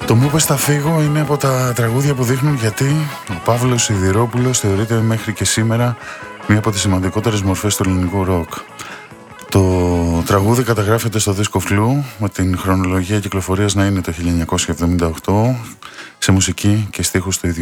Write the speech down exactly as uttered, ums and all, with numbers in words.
Το «Μου είπες θα φύγω» είναι από τα τραγούδια που δείχνουν γιατί ο Παύλος Σιδηρόπουλος θεωρείται μέχρι και σήμερα μία από τις σημαντικότερες μορφές του ελληνικού ροκ. Το τραγούδι καταγράφεται στο δίσκο Φλου με την χρονολογία κυκλοφορίας να είναι το χίλια εννιακόσια εβδομήντα οκτώ, σε μουσική και στίχους του ίδιου